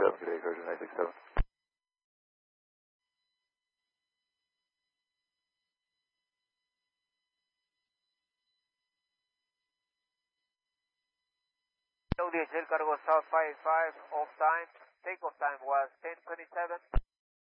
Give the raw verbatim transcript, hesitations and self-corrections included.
seven, good day, Virgin nine six seven. W H L cargo South five five, off time, takeoff time was ten twenty-seven.